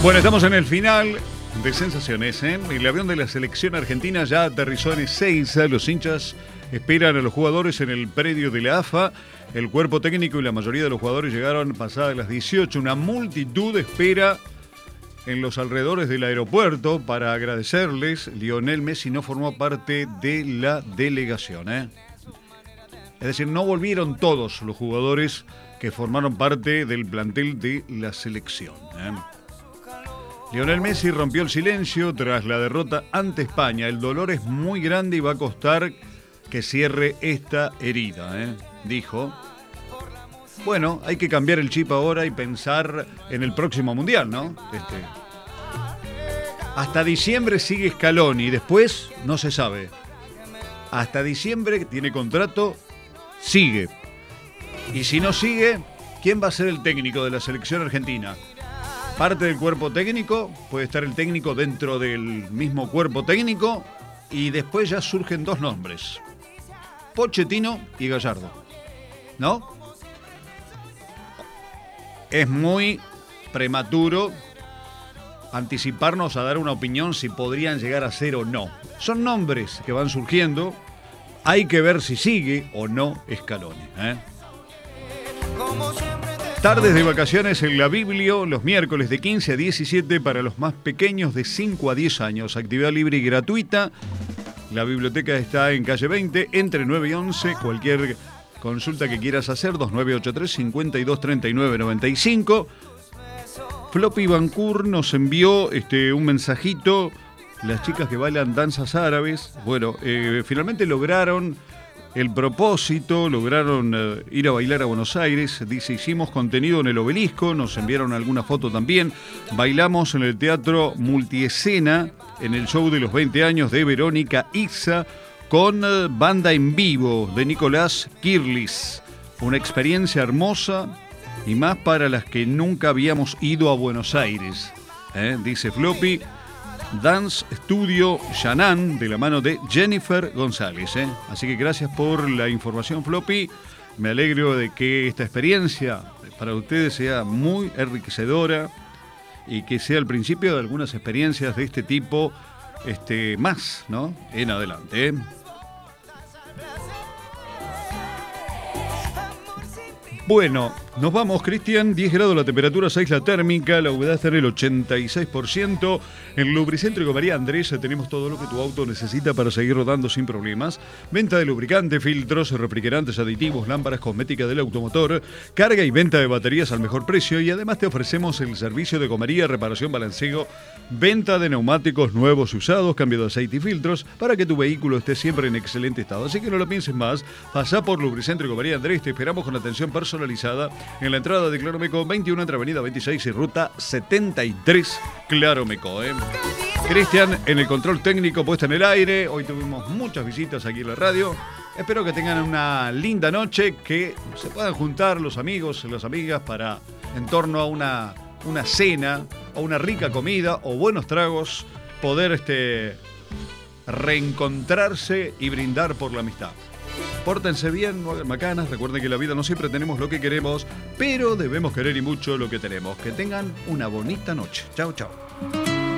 Bueno, estamos en el final de sensaciones, ¿eh? El avión de la selección argentina ya aterrizó en Ezeiza. Los hinchas esperan a los jugadores en el predio de la AFA. El cuerpo técnico y la mayoría de los jugadores llegaron pasadas las 18. Una multitud espera en los alrededores del aeropuerto para agradecerles. Lionel Messi no formó parte de la delegación, ¿eh? Es decir, no volvieron todos los jugadores que formaron parte del plantel de la selección, ¿eh? Lionel Messi rompió el silencio tras la derrota ante España. El dolor es muy grande y va a costar que cierre esta herida, ¿eh? Dijo. Bueno, hay que cambiar el chip ahora y pensar en el próximo Mundial, ¿no? Hasta diciembre sigue Scaloni y después no se sabe. Hasta diciembre tiene contrato, sigue. Y si no sigue, ¿quién va a ser el técnico de la selección argentina? Parte del cuerpo técnico, puede estar el técnico dentro del mismo cuerpo técnico y después ya surgen dos nombres, Pochettino y Gallardo, ¿no? Es muy prematuro anticiparnos a dar una opinión si podrían llegar a ser o no. Son nombres que van surgiendo, hay que ver si sigue o no Scaloni, ¿eh? Tardes de vacaciones en la Biblio, los miércoles de 15 a 17 para los más pequeños de 5 a 10 años. Actividad libre y gratuita. La biblioteca está en calle 20, entre 9 y 11. Cualquier consulta que quieras hacer, 2983-5239-95. Floppy Bancour nos envió un mensajito. Las chicas que bailan danzas árabes, bueno, finalmente lograron el propósito, lograron ir a bailar a Buenos Aires. Dice, hicimos contenido en el Obelisco, nos enviaron alguna foto también. Bailamos en el Teatro Multiescena, en el show de los 20 años de Verónica Iza, con banda en vivo de Nicolás Kirlis. Una experiencia hermosa y más para las que nunca habíamos ido a Buenos Aires, dice Floppy. Dance Studio Yanán, de la mano de Jennifer González, ¿eh? Así que gracias por la información, Floppy. Me alegro de que esta experiencia para ustedes sea muy enriquecedora y que sea el principio de algunas experiencias de este tipo más, ¿no? En adelante, ¿eh? Bueno, nos vamos, Cristian. 10 grados la temperatura, 6 la térmica, la humedad está en el 86%. En Lubricentro María Andrés tenemos todo lo que tu auto necesita para seguir rodando sin problemas. Venta de lubricante, filtros, refrigerantes, aditivos, lámparas, cosmética del automotor, carga y venta de baterías al mejor precio. Y además te ofrecemos el servicio de gomería, reparación, balanceo, venta de neumáticos nuevos y usados, cambio de aceite y filtros para que tu vehículo esté siempre en excelente estado. Así que no lo pienses más, pasá por Lubricentro María Andrés, te esperamos con atención personalizada en la entrada de Claromeco 21 entre Avenida 26 y Ruta 73 Claromeco, ¿eh? Cristian, en el control técnico puesta en el aire. Hoy tuvimos muchas visitas aquí en la radio. Espero que tengan una linda noche, que se puedan juntar los amigos y las amigas para en torno a una cena o una rica comida o buenos tragos, poder reencontrarse y brindar por la amistad. Pórtense bien, no hagan macanas. Recuerden que en la vida no siempre tenemos lo que queremos, pero debemos querer y mucho lo que tenemos. Que tengan una bonita noche. Chao, chao.